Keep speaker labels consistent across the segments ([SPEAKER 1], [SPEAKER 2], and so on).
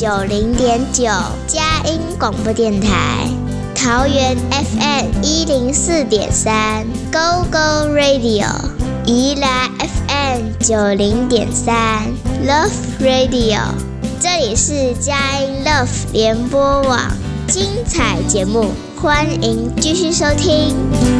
[SPEAKER 1] 90.9佳音广播电台，桃园 FM104.3 Go Go Radio， 宜兰 FM90.3 Love Radio， 这里是佳音 Love 联播网，精彩节目欢迎继续收听。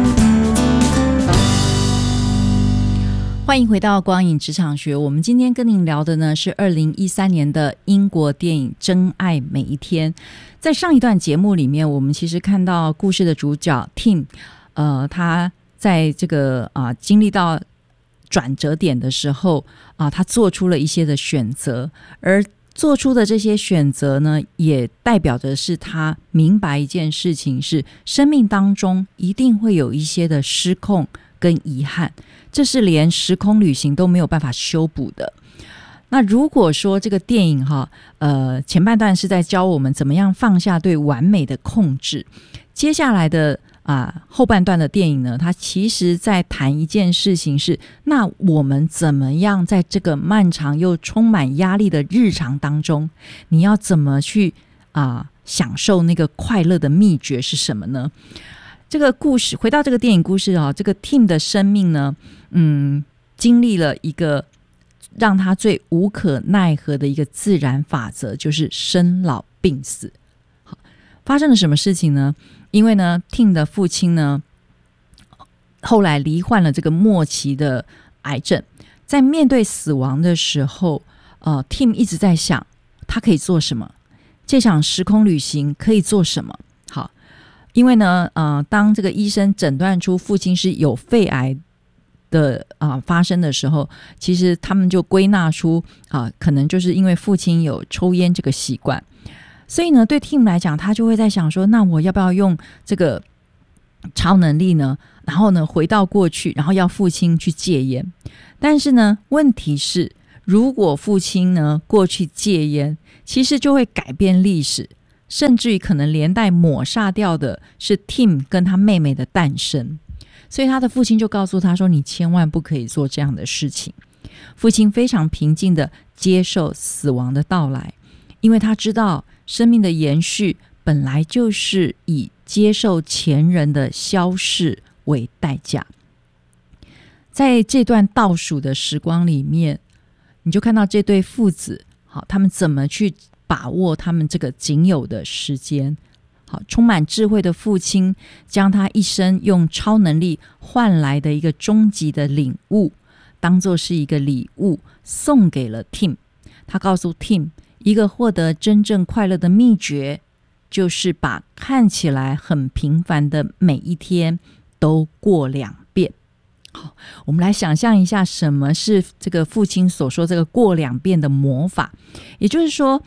[SPEAKER 2] 欢迎回到光影职场学，我们今天跟您聊的呢是2013年的英国电影《真爱每一天》。在上一段节目里面，我们其实看到故事的主角 Tim，他在这个经历到转折点的时候他做出了一些的选择，而做出的这些选择呢，也代表的是他明白一件事情，是生命当中一定会有一些的失控跟遗憾，这是连时空旅行都没有办法修补的。那如果说这个电影前半段是在教我们怎么样放下对完美的控制，接下来的后半段的电影呢，它其实在谈一件事情是，那我们怎么样在这个漫长又充满压力的日常当中，你要怎么去享受那个快乐的秘诀是什么呢？这个故事回到这个电影故事这个 Tim 的生命呢，经历了一个让他最无可奈何的一个自然法则，就是生老病死。好，发生了什么事情呢？因为呢 Tim 的父亲呢后来罹患了这个末期的癌症，在面对死亡的时候Tim 一直在想他可以做什么，这场时空旅行可以做什么。好，因为呢当这个医生诊断出父亲是有肺癌的发生的时候，其实他们就归纳出可能就是因为父亲有抽烟这个习惯，所以呢对 Tim 来讲，他就会在想说，那我要不要用这个超能力呢，然后呢回到过去，然后要父亲去戒烟。但是呢问题是，如果父亲呢过去戒烟，其实就会改变历史，甚至于可能连带抹杀掉的是 Tim 跟他妹妹的诞生。所以他的父亲就告诉他说，你千万不可以做这样的事情。父亲非常平静地接受死亡的到来，因为他知道生命的延续本来就是以接受前人的消逝为代价。在这段倒数的时光里面，你就看到这对父子他们怎么去把握他们这个仅有的时间。好，充满智慧的父亲将他一生用超能力换来的一个终极的领悟当作是一个礼物送给了 Tim。 他告诉 Tim， 一个获得真正快乐的秘诀，就是把看起来很平凡的每一天都过2遍。好，我们来想象一下，什么是这个父亲所说这个过2遍的魔法。也就是说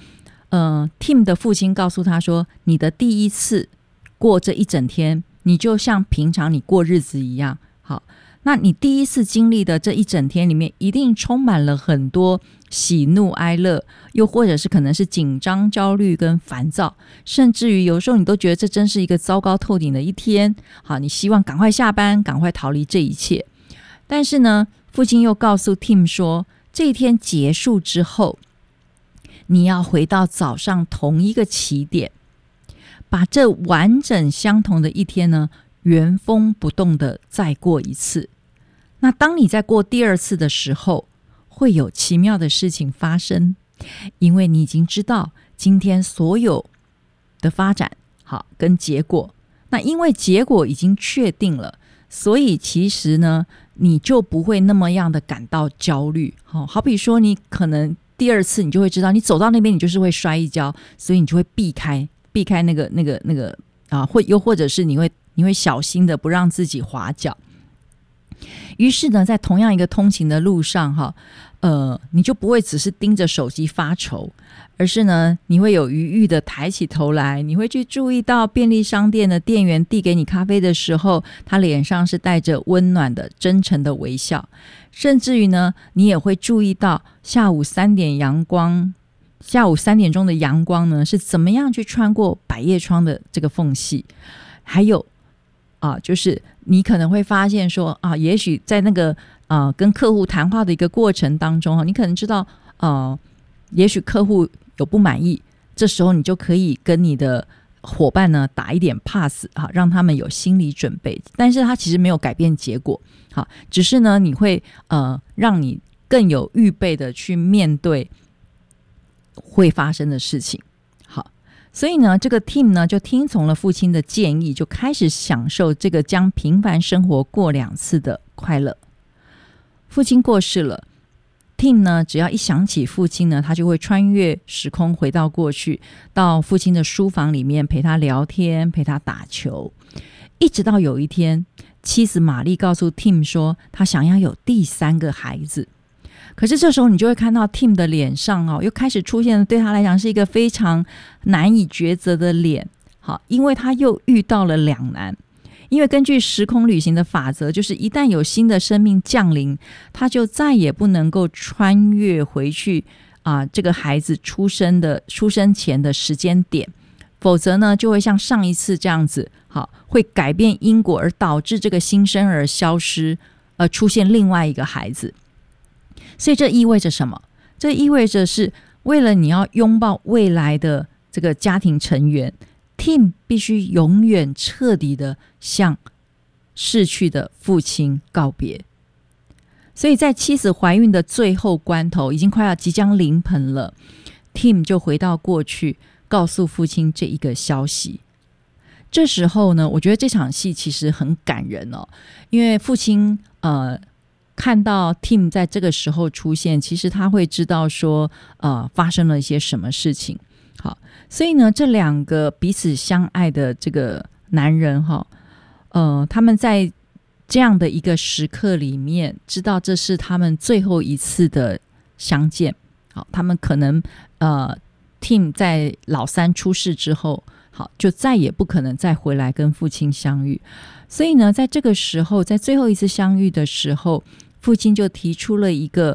[SPEAKER 2] Tim 的父亲告诉他说，你的第一次过这一整天，你就像平常你过日子一样。好，那你第一次经历的这一整天里面，一定充满了很多喜怒哀乐，又或者是可能是紧张、焦虑跟烦躁，甚至于有时候你都觉得这真是一个糟糕透顶的一天。好，你希望赶快下班，赶快逃离这一切。但是呢，父亲又告诉 Tim 说，这一天结束之后，你要回到早上同一个起点，把这完整相同的一天呢，原封不动的再过一次。那当你在过第2次的时候，会有奇妙的事情发生，因为你已经知道今天所有的发展好跟结果。那因为结果已经确定了，所以其实呢，你就不会那么样的感到焦虑。好比说你可能第2次你就会知道，你走到那边你就是会摔一跤，所以你就会避开那个又或者是你会小心的不让自己滑脚。于是呢，在同样一个通勤的路上你就不会只是盯着手机发愁，而是呢，你会有余裕的抬起头来，你会去注意到便利商店的店员递给你咖啡的时候，他脸上是带着温暖的真诚的微笑。甚至于呢，你也会注意到下午3点钟的阳光呢，是怎么样去穿过百叶窗的这个缝隙。还有就是你可能会发现说也许在那个跟客户谈话的一个过程当中你可能知道也许客户有不满意， 这时候你就可以跟你的伙伴呢打一点 pass 让他们有心理准备，但是它其实没有改变结果，好，只是呢你会让你更有预备的去面对会发生的事情。好，所以呢这个 Tim 呢就听从了父亲的建议，就开始享受这个将平凡生活过2次的快乐。父亲过世了， Tim 呢只要一想起父亲呢，他就会穿越时空回到过去，到父亲的书房里面陪他聊天，陪他打球，一直到有一天妻子玛丽告诉 Tim 说他想要有第3个孩子。可是这时候你就会看到 Tim 的脸上又开始出现了对他来讲是一个非常难以抉择的脸。好，因为他又遇到了两难。因为根据时空旅行的法则，就是一旦有新的生命降临，他就再也不能够穿越回去这个孩子出生前的时间点，否则呢就会像上一次这样子，会改变因果而导致这个新生儿消失，而出现另外一个孩子。所以这意味着什么？这意味着是为了你要拥抱未来的这个家庭成员， Tim 必须永远彻底的向逝去的父亲告别。所以在妻子怀孕的最后关头，已经快要即将临盆了， Tim 就回到过去告诉父亲这一个消息。这时候呢，我觉得这场戏其实很感人因为父亲看到 Tim 在这个时候出现，其实他会知道说发生了一些什么事情。好，所以呢这2个彼此相爱的这个男人他们在这样的一个时刻里面，知道这是他们最后一次的相见。好，他们可能Tim 在老3出事之后，好，就再也不可能再回来跟父亲相遇。所以呢在这个时候，在最后一次相遇的时候，父亲就提出了一个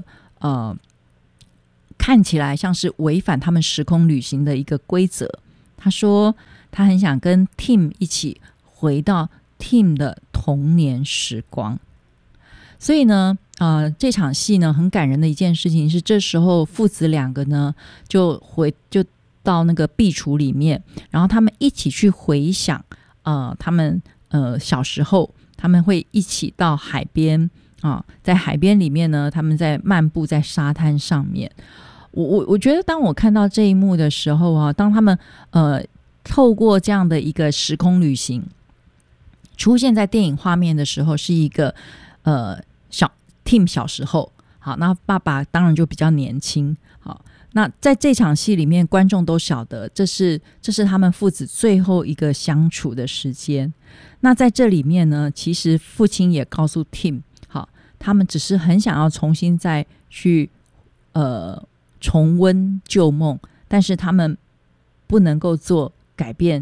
[SPEAKER 2] 看起来像是违反他们时空旅行的一个规则。他说他很想跟 Tim 一起回到 Tim 的童年时光。所以呢这场戏呢很感人的一件事情是，这时候父子2个呢就到那个壁橱里面，然后他们一起去回想他们小时候，他们会一起到海边在海边里面呢，他们在漫步在沙滩上面。我觉得当我看到这一幕的时候当他们透过这样的一个时空旅行出现在电影画面的时候，是一个Tim 小时候，好，那爸爸当然就比较年轻。好，那在这场戏里面，观众都晓得这是他们父子最后一个相处的时间。那在这里面呢，其实父亲也告诉 Tim， 好，他们只是很想要重新再去重温旧梦，但是他们不能够做改变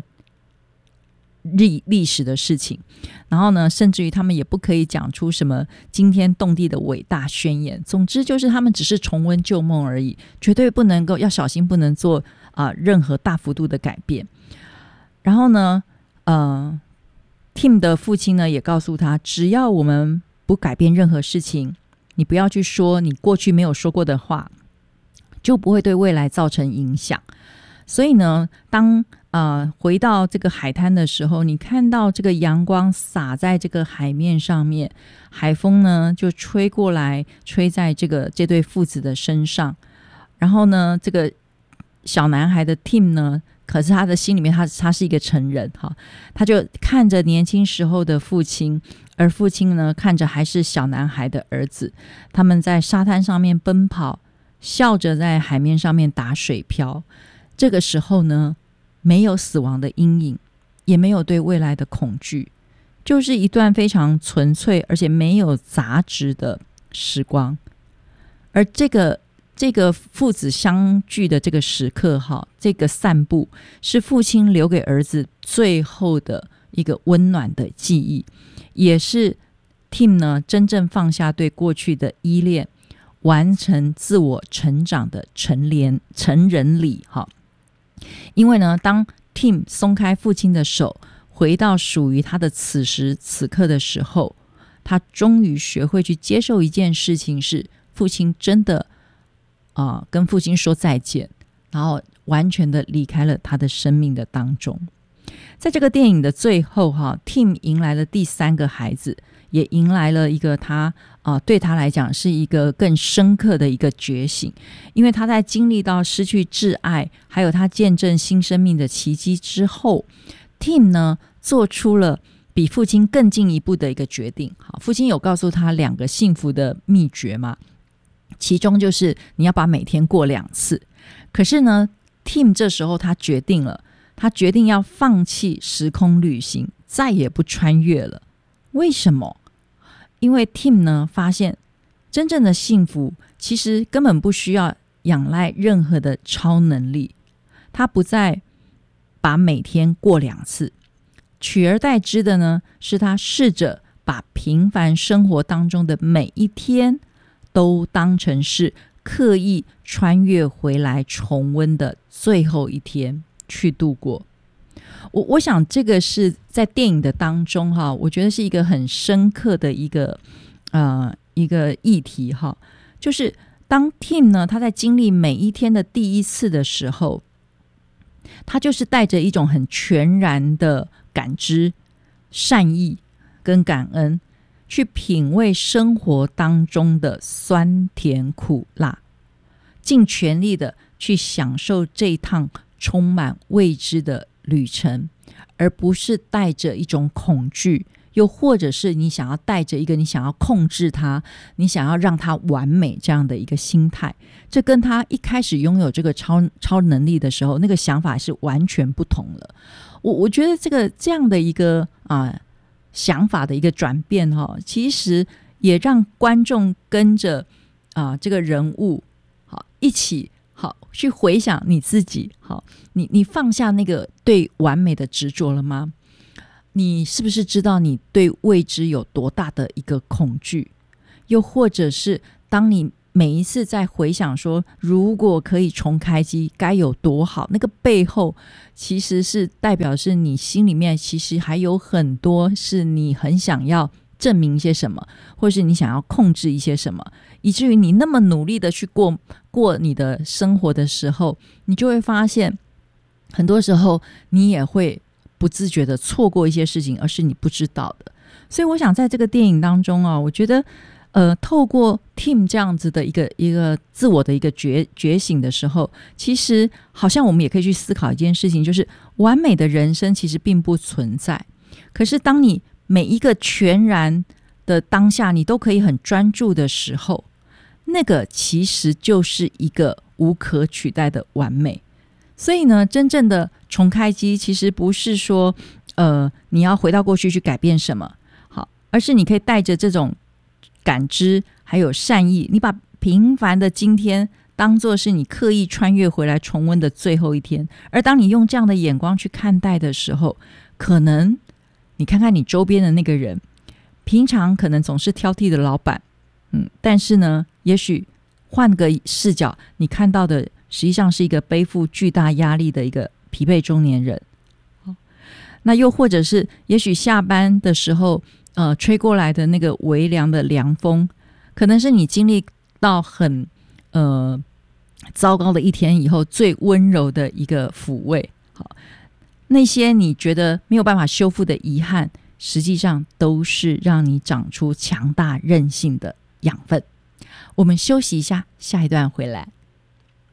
[SPEAKER 2] 历史的事情。然后呢，甚至于他们也不可以讲出什么惊天动地的伟大宣言。总之就是他们只是重温旧梦而已，绝对不能够，要小心不能做任何大幅度的改变。然后呢Tim 的父亲呢也告诉他，只要我们不改变任何事情，你不要去说你过去没有说过的话，就不会对未来造成影响。所以呢当回到这个海滩的时候，你看到这个阳光洒在这个海面上面，海风呢就吹过来，吹在这对父子的身上。然后呢这个小男孩的 Tim 呢，可是他的心里面他是一个成人，他就看着年轻时候的父亲，而父亲呢看着还是小男孩的儿子。他们在沙滩上面奔跑，笑着在海面上面打水漂。这个时候呢，没有死亡的阴影，也没有对未来的恐惧，就是一段非常纯粹而且没有杂质的时光。而这个父子相聚的这个时刻，这个散步是父亲留给儿子最后的一个温暖的记忆，也是 Tim 呢真正放下对过去的依恋，完成自我成长的成人礼。因为呢当 Tim 松开父亲的手，回到属于他的此时此刻的时候，他终于学会去接受一件事情，是父亲真的跟父亲说再见， 然后完全的离开了他的生命的当中。在这个电影的最后Tim 迎来了第3个孩子，也迎来了一个他对他来讲是一个更深刻的一个觉醒。因为他在经历到失去挚爱，还有他见证新生命的奇迹之后， Tim 呢做出了比父亲更进一步的一个决定。父亲有告诉他2个幸福的秘诀嘛，其中就是你要把每天过2次。可是呢 Tim 这时候他决定要放弃时空旅行，再也不穿越了。为什么？因为 Tim 呢发现真正的幸福其实根本不需要仰赖任何的超能力，他不再把每天过2次，取而代之的呢是他试着把平凡生活当中的每一天都当成是刻意穿越回来重温的最后一天去度过。我想这个是在电影的当中我觉得是一个很深刻的一个议题就是当 Tim 呢他在经历每一天的第1次的时候，他就是带着一种很全然的感知、善意跟感恩，去品味生活当中的酸甜苦辣，尽全力的去享受这一趟充满未知的旅程，而不是带着一种恐惧，又或者是你想要带着一个你想要控制它，你想要让它完美这样的一个心态。这跟他一开始拥有这个超能力的时候那个想法是完全不同了。我觉得这样的一个想法的一个转变其实也让观众跟着这个人物一起去回想你自己。你放下那个对完美的执着了吗？你是不是知道你对未知有多大的一个恐惧？又或者是当你每一次在回想说如果可以重开机该有多好，那个背后其实是代表是你心里面其实还有很多是你很想要证明一些什么，或是你想要控制一些什么，以至于你那么努力的去过你的生活的时候，你就会发现很多时候你也会不自觉的错过一些事情，而是你不知道的。所以我想在这个电影当中我觉得透过 Tim 这样子的一个自我的一个觉醒的时候，其实好像我们也可以去思考一件事情，就是完美的人生其实并不存在。可是当你每一个全然的当下你都可以很专注的时候，那个其实就是一个无可取代的完美。所以呢，真正的重开机其实不是说你要回到过去去改变什么，好，而是你可以带着这种感知还有善意，你把平凡的今天当作是你刻意穿越回来重温的最后一天。而当你用这样的眼光去看待的时候，可能你看看你周边的那个人，平常可能总是挑剔的老板，但是呢也许换个视角，你看到的实际上是一个背负巨大压力的一个疲惫中年人。那又或者是也许下班的时候吹过来的那个微凉的凉风，可能是你经历到很糟糕的一天以后最温柔的一个抚慰。好，那些你觉得没有办法修复的遗憾，实际上都是让你长出强大韧性的养分。我们休息一下，下一段回来。